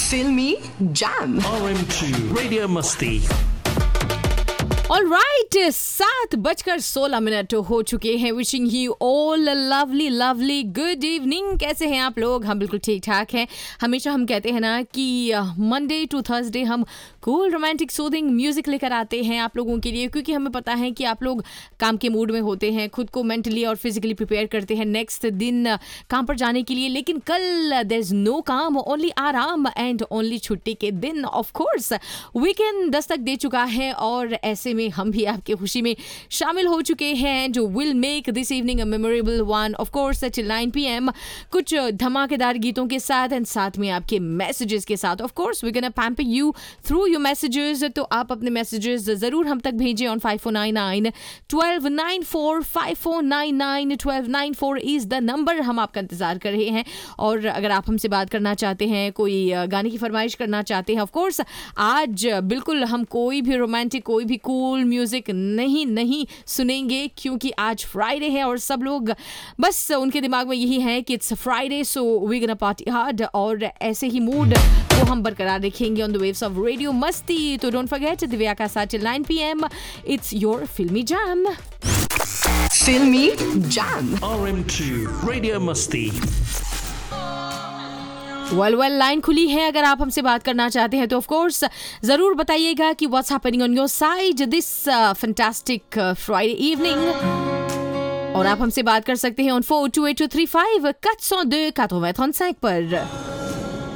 Filmy Jam. RM2 Radio Musti. Alright 7:16 हो चुके हैं. Wishing you all lovely lovely good evening. कैसे हैं आप लोग? हम बिल्कुल ठीक ठाक हैं. हमेशा हम कहते हैं ना कि मंडे टू थर्सडे हम कूल रोमांटिक सूदिंग म्यूजिक लेकर आते हैं आप लोगों के लिए, क्योंकि हमें पता है कि आप लोग काम के मूड में होते हैं, खुद को मेंटली और फिजिकली प्रिपेयर करते हैं नेक्स्ट दिन काम पर जाने के लिए. लेकिन कल देयर इज नो काम, ओनली आराम एंड ओनली छुट्टी के दिन. ऑफ कोर्स वीकेंड दस्तक दे चुका है और ऐसे में हम भी आपके खुशी में शामिल हो चुके हैं, जो will make this evening a memorable one. Of course till 9 PM कुछ धमाकेदार गीतों के साथ एंड साथ में आपके मैसेजेस के साथ. Of course we gonna pamper you through your messages. तो आप अपने मैसेजेस जरूर हम तक भेजें ऑन 5499 1294 5499 1294 इज द नंबर. हम आपका इंतजार कर रहे हैं. और अगर आप हमसे बात करना चाहते हैं, कोई गाने की फरमाइश करना चाहते हैं, ऑफ कोर्स आज बिल्कुल हम कोई भी रोमांटिक कोई भी कूल म्यूजिक नहीं सुनेंगे, क्योंकि आज फ्राइडे है और सब लोग बस उनके दिमाग में यही है कि it's Friday so we gonna party hard. और ऐसे ही मूड को हम बरकरार रखेंगे on the waves of radio मस्ती. तो डोंट फॉरगेट दिव्या का साथ टिल 9 PM इट्स योर फिल्मी jam. Filmy Jam. RM2 Radio Musti. Well line खुली है. अगर आप हमसे बात करना चाहते हैं तो ऑफ कोर्स जरूर बताइएगा कि what's happening on your side this fantastic Friday evening. और आप हमसे बात कर सकते हैं ऑन 428235 402 8035 पर.